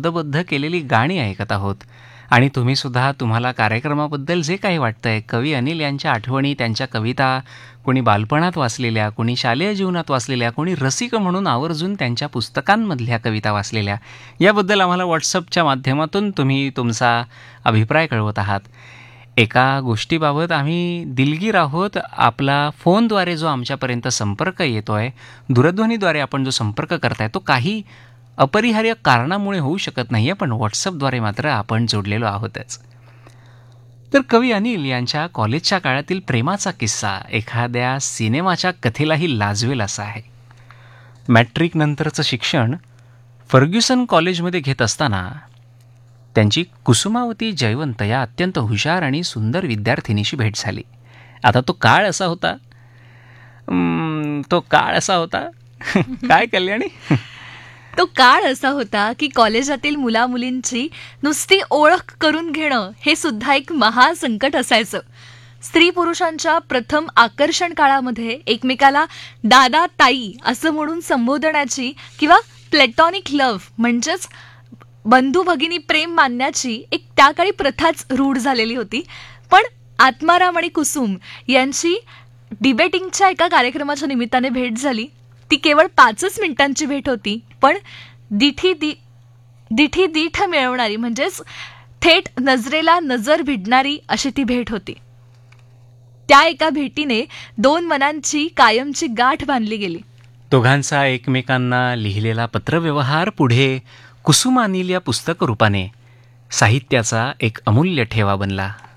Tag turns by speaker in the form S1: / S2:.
S1: शब्दबद्ध केलेली गाणी ऐकत आहोत. आणि तुम्हीसुद्धा तुम्हाला कार्यक्रमाबद्दल जे काही वाटतंय, कवी अनिल यांच्या आठवणी, त्यांच्या कविता, कोणी बालपणात वाचलेल्या, कोणी शालेय जीवनात वाचलेल्या, कोणी रसिक म्हणून आवर्जून त्यांच्या पुस्तकांमधल्या कविता वाचलेल्या, याबद्दल आम्हाला व्हॉट्सअपच्या माध्यमातून तुम्ही तुमचा अभिप्राय कळवत आहात. एका गोष्टीबाबत आम्ही दिलगीर आहोत. आपला फोनद्वारे जो आमच्यापर्यंत संपर्क येतो आहे, दूरध्वनीद्वारे आपण जो संपर्क करताय, तो काही अपरिहार्य कारणामुळे होऊ शकत नाही आहे, पण व्हॉट्सअपद्वारे मात्र आपण जोडलेलो आहोतच. तर कवी अनिल यांच्या कॉलेजच्या काळातील प्रेमाचा किस्सा एखाद्या सिनेमाच्या कथेलाही लाजवेल असा आहे. मॅट्रिक नंतरचं शिक्षण फर्ग्युसन कॉलेजमध्ये घेत असताना त्यांची कुसुमावती जयवंत या अत्यंत हुशार आणि सुंदर विद्यार्थिनीशी भेट झाली. आता तो काळ असा होता काय कल्याणी?
S2: तो काळ असा होता की कॉलेजातील मुलामुलींची नुसती ओळख करून घेणं हे सुद्धा एक महासंकट असायचं. स्त्री पुरुषांच्या प्रथम आकर्षण काळामध्ये एकमेकाला दादा ताई असं म्हणून संबोधण्याची किंवा प्लॅटॉनिक लव्ह म्हणजेच बंधू भगिनी प्रेम मानण्याची एक त्या काळी प्रथाच रूढ झालेली होती. पण आत्माराम आणि कुसुम यांची डिबेटिंगच्या एका कार्यक्रमाच्या निमित्ताने भेट झाली. ती केवळ 5 मिनिटांची भेट होती, पण दिठी दीठ मिळवणारी म्हणजेच थेट नजरेला नजर भिडणारी अशी ती भेट होती. त्या एका भेटीने 2 मनांची कायमची गाठ बांधली गेली.
S1: दोघांचा एकमेकांना लिहिलेला पत्रव्यवहार पुढे कुसुम अनिल या पुस्तक रूपाने साहित्याचा एक अमूल्य ठेवा बनला.